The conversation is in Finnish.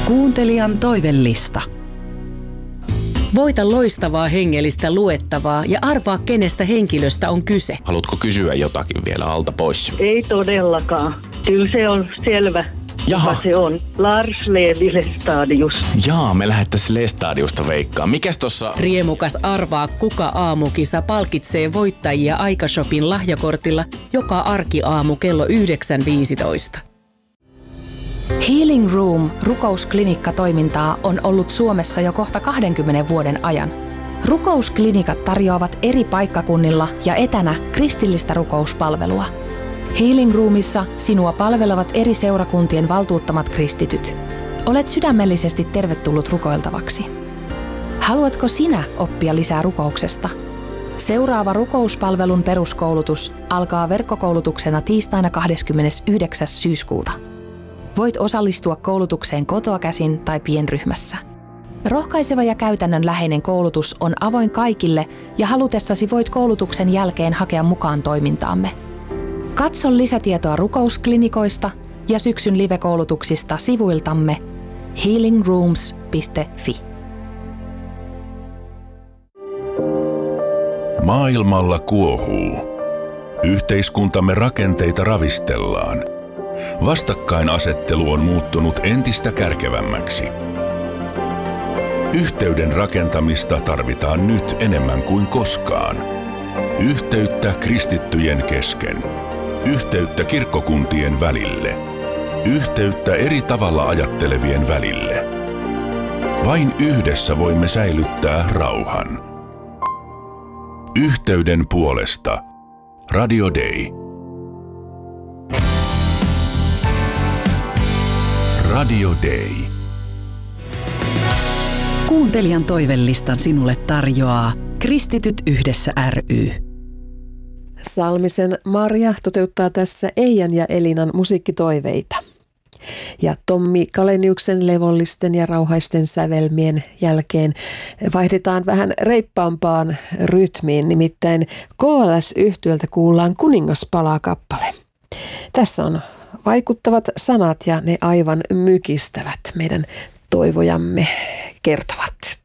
Kuuntelijan toivellista. Voita loistavaa hengellistä luettavaa ja arvaa, kenestä henkilöstä on kyse. Haluatko kysyä jotakin vielä alta pois? Ei todellakaan. Kyllä se on selvä. Jaha. Kuka se on? Lars Levi Lestadius. Jaa, me lähettäisiin Lestadiusta veikkaa. Mikäs tossa? Riemukas arvaa, kuka aamukisa palkitsee voittajia Aikashopin lahjakortilla joka arkiaamu kello 9.15. Healing Room rukousklinikka-toimintaa on ollut Suomessa jo kohta 20 vuoden ajan. Rukousklinikat tarjoavat eri paikkakunnilla ja etänä kristillistä rukouspalvelua. Healing Roomissa sinua palvelevat eri seurakuntien valtuuttamat kristityt. Olet sydämellisesti tervetullut rukoiltavaksi. Haluatko sinä oppia lisää rukouksesta? Seuraava rukouspalvelun peruskoulutus alkaa verkkokoulutuksena tiistaina 29. syyskuuta. Voit osallistua koulutukseen kotoa käsin tai pienryhmässä. Rohkaiseva ja käytännönläheinen koulutus on avoin kaikille ja halutessasi voit koulutuksen jälkeen hakea mukaan toimintaamme. Katso lisätietoa rukousklinikoista ja syksyn live-koulutuksista sivuiltamme healingrooms.fi. Maailmalla kuohuu. Yhteiskuntamme rakenteita ravistellaan. Vastakkainasettelu on muuttunut entistä kärkevämmäksi. Yhteyden rakentamista tarvitaan nyt enemmän kuin koskaan. Yhteyttä kristittyjen kesken. Yhteyttä kirkkokuntien välille. Yhteyttä eri tavalla ajattelevien välille. Vain yhdessä voimme säilyttää rauhan. Yhteyden puolesta. Radio Day. Radio Day. Kuuntelijan toivellistan sinulle tarjoaa Kristityt yhdessä ry. Salmisen Marja toteuttaa tässä Eijan ja Elinan musiikkitoiveita. Ja Tommi Kaleniuksen levollisten ja rauhaisten sävelmien jälkeen vaihdetaan vähän reippaampaan rytmiin, nimittäin KLS-yhtyöltä kuullaan Kuningaspalaa-kappale. Tässä on vaikuttavat sanat ja ne aivan mykistävät meidän toivojamme kertovat.